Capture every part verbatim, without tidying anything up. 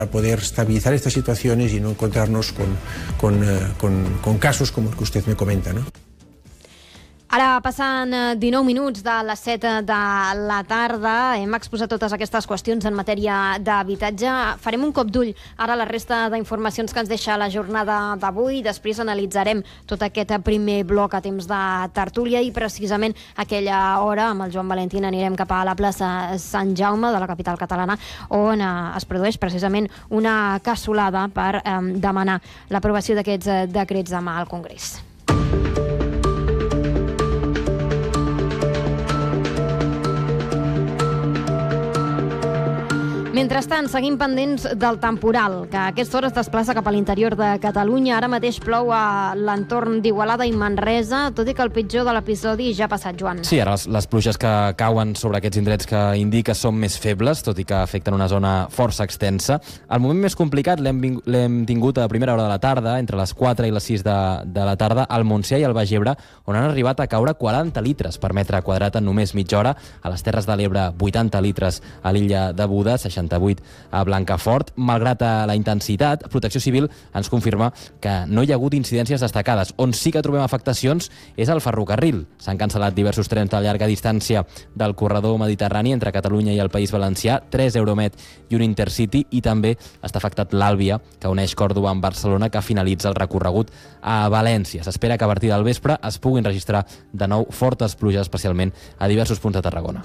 para poder estabilizar estas situaciones y no encontrarnos con, con, uh, con, con casos como el que usted me comenta, ¿no? Ara passen dinou minuts de les set de la tarda. Hem exposat totes aquestes qüestions en matèria d'habitatge. Farem un cop d'ull ara a la resta d'informacions que ens deixa la jornada d'avui. Després analitzarem tot aquest primer bloc a temps de tertúlia i precisament a aquella hora amb el Joan Valentín anirem cap a la plaça Sant Jaume de la capital catalana, on es produeix precisament una cassolada per eh, demanar l'aprovació d'aquests decrets demà al Congrés. Mentrestant, seguim pendents del temporal, que a aquesta hora es desplaça cap a l'interior de Catalunya. Ara mateix plou a l'entorn d'Igualada i Manresa, tot i que el pitjor de l'episodi ja ha passat, Joan. Sí, ara les, les pluges que cauen sobre aquests indrets que indica són més febles, tot i que afecten una zona força extensa. El moment més complicat l'hem tingut a primera hora de la tarda, entre les quatre i les sis de, de la tarda, al Montsià i al Baix Ebre, on han arribat a caure quaranta litres per metre quadrat en només mitja hora. A les Terres de l'Ebre, vuitanta litres a l'illa de Buda, seixanta-vuit a Blancafort. Malgrat la intensitat, Protecció Civil ens confirma que no hi ha hagut incidències destacades. On sí que trobem afectacions és al ferrocarril. S'han cancel·lat diversos trens de llarga distància del corredor mediterrani entre Catalunya i el País Valencià, tres Euromed i un Intercity, i també està afectat l'Àlvia, que uneix Còrdova amb Barcelona, que finalitza el recorregut a València. S'espera que a partir del vespre es puguin registrar de nou fortes pluges, especialment a diversos punts de Tarragona.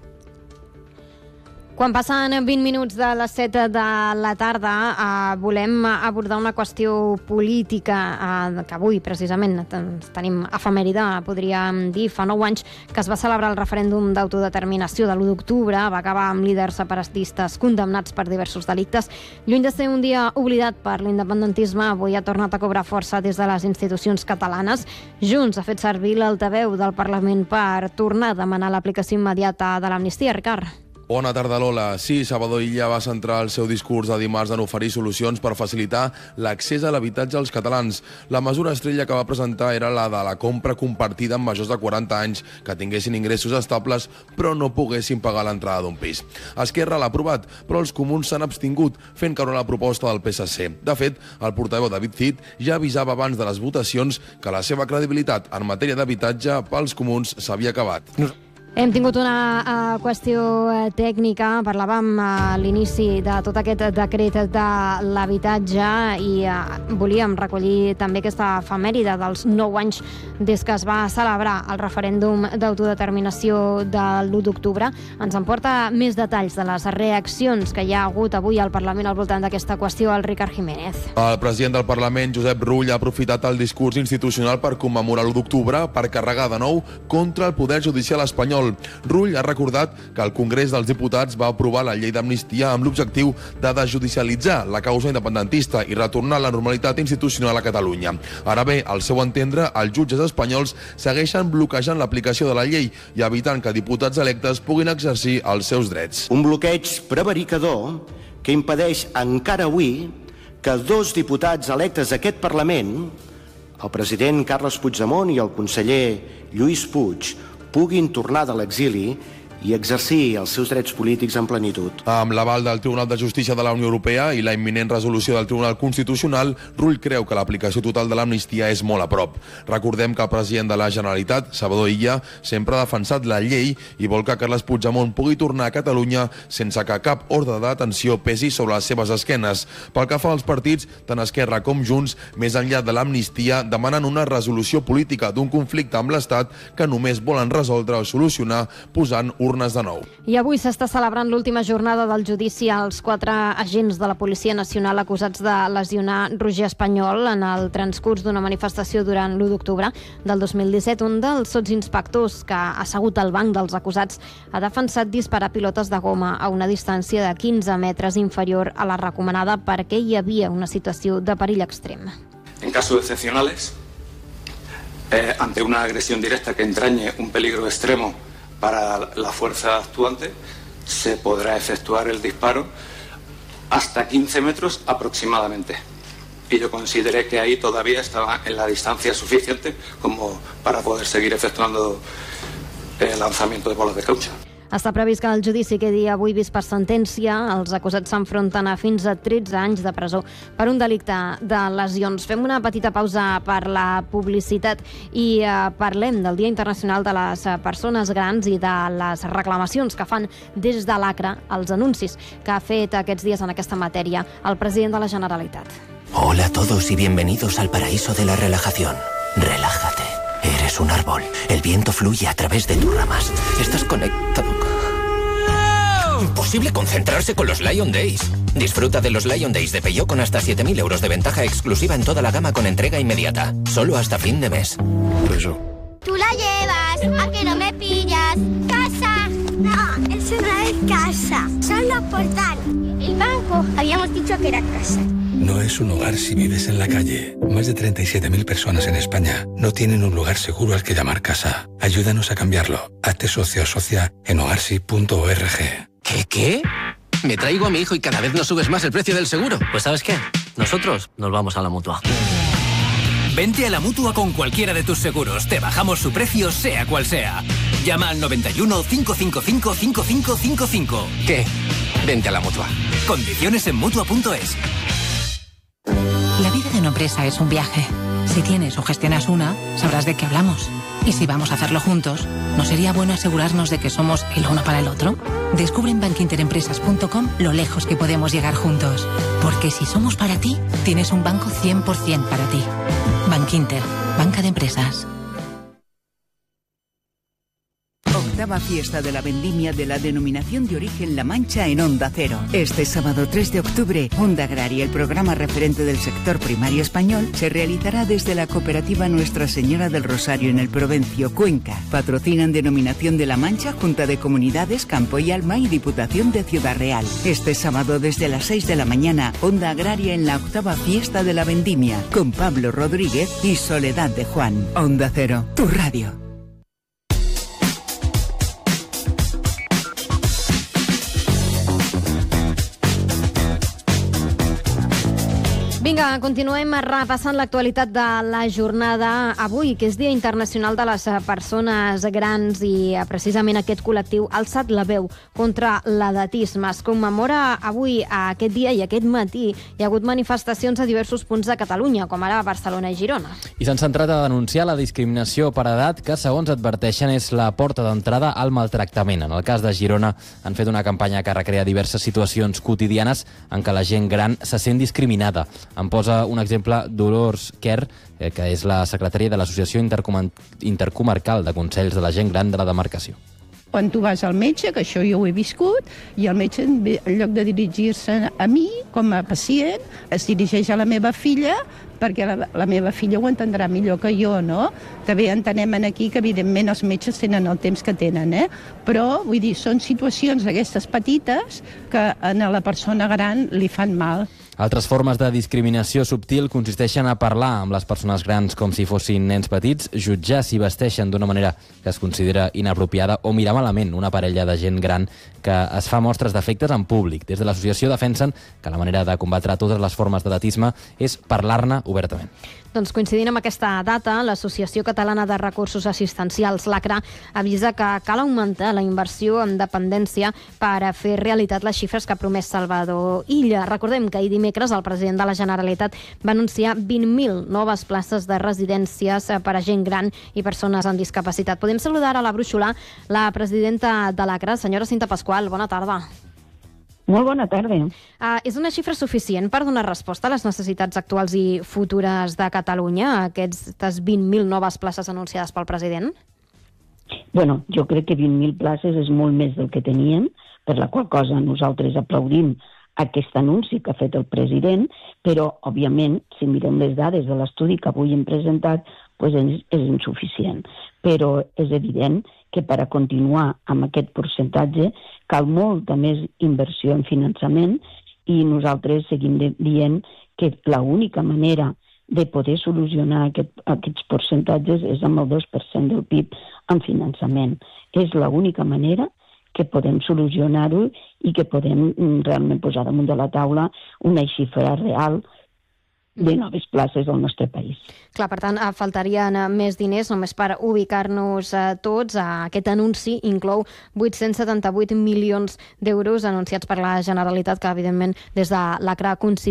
Quan passen vint minuts de les set de la tarda, eh, volem abordar una qüestió política eh, que avui, precisament, tenim efemèride, podríem dir, fa nou anys que es va celebrar el referèndum d'autodeterminació de l'u d'octubre, va acabar amb líders separatistes condemnats per diversos delictes. Lluny de ser un dia oblidat per l'independentisme, avui ha tornat a cobrar força des de les institucions catalanes. Junts ha fet servir l'altaveu del Parlament per tornar a demanar l'aplicació immediata de l'amnistia. Ricard. Bona tarda, Lola. Sí, Salvador Illa va centrar el seu discurs de dimarts en oferir solucions per facilitar l'accés a l'habitatge als catalans. La mesura estrella que va presentar era la de la compra compartida amb majors de quaranta anys que tinguessin ingressos estables però no poguessin pagar l'entrada d'un pis. Esquerra l'ha aprovat, però els comuns s'han abstingut, fent caure la proposta del P S C. De fet, el portaveu David Cid ja avisava abans de les votacions que la seva credibilitat en matèria d'habitatge pels comuns s'havia acabat. Hem tingut una uh, qüestió uh, tècnica, parlàvem a uh, l'inici de tot aquest decret de l'habitatge i uh, volíem recollir també aquesta efemèride dels nou anys des que es va celebrar el referèndum d'autodeterminació de l'u d'octubre. Ens en porta més detalls de les reaccions que hi ha hagut avui al Parlament al voltant d'aquesta qüestió, el Ricard Jiménez. El president del Parlament, Josep Rull, ha aprofitat el discurs institucional per commemorar l'u d'octubre per carregar de nou contra el poder judicial espanyol. Rull ha recordat que el Congrés dels Diputats va aprovar la llei d'amnistia amb l'objectiu de desjudicialitzar la causa independentista i retornar la normalitat institucional a Catalunya. Ara bé, al seu entendre, els jutges espanyols segueixen bloquejant l'aplicació de la llei i evitant que diputats electes puguin exercir els seus drets. Un bloqueig prevaricador que impedeix encara avui que dos diputats electes d'aquest Parlament, el president Carles Puigdemont i el conseller Lluís Puig, puguin tornar de l'exili i exercir els seus drets polítics en plenitud. Amb l'aval del Tribunal de Justícia de la Unió Europea i la imminent resolució del Tribunal Constitucional, Rull creu que l'aplicació total de l'amnistia és molt a prop. Recordem que el president de la Generalitat, Salvador Illa, sempre ha defensat la llei i vol que Carles Puigdemont pugui tornar a Catalunya sense que cap ordre de detenció pesi sobre les seves esquenes. Pel que fa als partits, tant Esquerra com Junts, més enllà de l'amnistia, demanen una resolució política d'un conflicte amb l'Estat que només volen resoldre o solucionar posant urnes de nou. I avui s'està celebrant l'última jornada del judici als quatre agents de la Policia Nacional acusats de lesionar Roger Espanyol en el transcurs d'una manifestació durant l'u d'octubre del dos mil disset. Un dels sotsinspectors que ha assegut al banc dels acusats ha defensat disparar pilotes de goma a una distància de quinze metres inferior a la recomanada perquè hi havia una situació de perill extrem. En casos excepcionales, eh, ante una agresión directa que entrañe un peligro extremo para la fuerza actuante, se podrá efectuar el disparo hasta quince metros aproximadamente. Y yo consideré que ahí todavía estaba en la distancia suficiente como para poder seguir efectuando el lanzamiento de bolas de caucho. Està previst que el judici quedi avui vist per sentència. Els acusats s'enfronten a fins a tretze anys de presó per un delicte de lesions. Fem una petita pausa per la publicitat i eh, parlem del Dia Internacional de les Persones Grans i de les reclamacions que fan des de l'A C R A, els anuncis que ha fet aquests dies en aquesta matèria el president de la Generalitat. Hola a todos y bienvenidos al paraíso de la relajación. Relájate. Eres un árbol. El viento fluye a través de tus ramas. Estás conectado con... Imposible concentrarse con los Lion Days. Disfruta de los Lion Days de Peugeot con hasta siete mil euros de ventaja exclusiva en toda la gama con entrega inmediata. Solo hasta fin de mes. Eso. Tú la llevas, a que no me pillas. ¡Casa! No, eso no es casa. Son los portales. El banco, habíamos dicho que era casa. No es un hogar si vives en la calle. Más de treinta y siete mil personas en España no tienen un lugar seguro al que llamar casa. Ayúdanos a cambiarlo. Hazte socio o socia en hogarsi punto org. ¿Qué, qué? Me traigo a mi hijo y cada vez nos subes más el precio del seguro. Pues ¿sabes qué? Nosotros nos vamos a la Mutua. Vente a la Mutua con cualquiera de tus seguros. Te bajamos su precio, sea cual sea. Llama al noventa y uno, cinco cinco cinco, cinco cinco cinco cinco. ¿Qué? Vente a la Mutua. Condiciones en Mutua punto es. La vida de una empresa es un viaje. Si tienes o gestionas una, sabrás de qué hablamos. Y si vamos a hacerlo juntos, ¿no sería bueno asegurarnos de que somos el uno para el otro? Descubre en bankinterempresas punto com lo lejos que podemos llegar juntos. Porque si somos para ti, tienes un banco cien por ciento para ti. Bankinter, banca de empresas. Octava fiesta de la vendimia de la denominación de origen La Mancha en Onda Cero. Este sábado tres de octubre, Onda Agraria, el programa referente del sector primario español, se realizará desde la cooperativa Nuestra Señora del Rosario en el Provencio, Cuenca. Patrocinan Denominación de La Mancha, Junta de Comunidades, Campo y Alma y Diputación de Ciudad Real. Este sábado desde las seis de la mañana, Onda Agraria en la octava fiesta de la vendimia, con Pablo Rodríguez y Soledad de Juan. Onda Cero, tu radio. Vinga, continuem repassant l'actualitat de la jornada avui, que és Dia Internacional de les Persones Grans i precisament aquest col·lectiu ha alçat la veu contra l'edatisme. Es commemora avui aquest dia i aquest matí hi ha hagut manifestacions a diversos punts de Catalunya, com ara a Barcelona i Girona. I s'han centrat a denunciar la discriminació per edat que, segons adverteixen, és la porta d'entrada al maltractament. En el cas de Girona han fet una campanya que recrea diverses situacions quotidianes en què la gent gran se sent discriminada. Em posa un exemple Dolors Kerr, que és la secretària de l'Associació Intercomarcal de Consells de la Gent Gran de la demarcació. Quan tu vas al metge, que això jo ho he viscut, i el metge, en lloc de dirigir-se a mi, com a pacient, es dirigeix a la meva filla, perquè la, la meva filla ho entendrà millor que jo, no? També entenem aquí que, evidentment, els metges tenen el temps que tenen, eh? Però, vull dir, són situacions d'aquestes petites que a la persona gran li fan mal. Altres formes de discriminació subtil consisteixen a parlar amb les persones grans com si fossin nens petits, jutjar si vesteixen d'una manera que es considera inapropiada o mirar malament una parella de gent gran que es fa mostres d'afectes en públic. Des de l'associació defensen que la manera de combatre totes les formes d'edatisme és parlar-ne obertament. Doncs coincidint amb aquesta data, l'Associació Catalana de Recursos Assistencials, l'A C R A, avisa que cal augmentar la inversió en dependència per a fer realitat les xifres que ha promès Salvador Illa. Recordem que ahir dimecres el president de la Generalitat va anunciar vint mil noves places de residències per a gent gran i persones amb discapacitat. Podem saludar a la brúixola la presidenta de l'A C R A, senyora Cinta Pasqual. Bona tarda. Molt bona tarda. Uh, és una xifra suficient per donar resposta a les necessitats actuals i futures de Catalunya, aquestes vint mil noves places anunciades pel president? Bueno, jo crec que vint mil places és molt més del que teníem, per la qual cosa nosaltres aplaudim aquest anunci que ha fet el president, però, òbviament, si mirem les dades de l'estudi que avui hem presentat, doncs és, és insuficient. Però és evident que per a continuar amb aquest percentatge cal molta més inversió en finançament i nosaltres seguim dient que l'única manera de poder solucionar aquest, aquests percentatges és amb el dos per cent del P I B en finançament. És l'única manera que podem solucionar-ho i que podem realment posar damunt de la taula una xifra real de noves places al nostre país. Clar, per tant, faltarien més diners només per ubicar-nos tots. Aquest anunci inclou vuit-cents setanta-vuit milions d'euros anunciats per la Generalitat, que evidentment des de l'A C R A considera